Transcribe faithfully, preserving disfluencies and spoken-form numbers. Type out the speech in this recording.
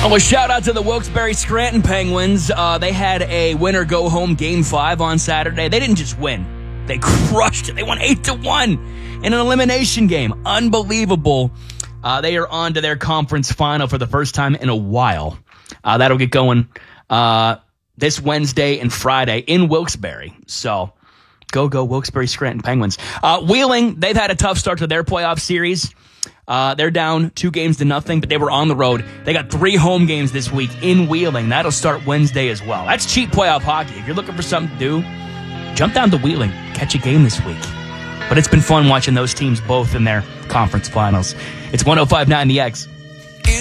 Oh, a shout out to the Wilkes-Barre Scranton Penguins. Uh, they had a winner-go-home Game five on Saturday. They didn't just win. They crushed it. They won eight to one in an elimination game. Unbelievable. Uh, they are on to their conference final for the first time in a while. Uh, that'll get going uh, this Wednesday and Friday in Wilkes-Barre. So go, go, Wilkes-Barre Scranton Penguins. Uh, Wheeling, they've had a tough start to their playoff series. Uh, they're down two games to nothing, but they were on the road. They got three home games this week in Wheeling. That'll start Wednesday as well. That's cheap playoff hockey. If you're looking for something to do, jump down to Wheeling. Catch a game this week. But it's been fun watching those teams both in their conference finals. It's one oh five point nine The X.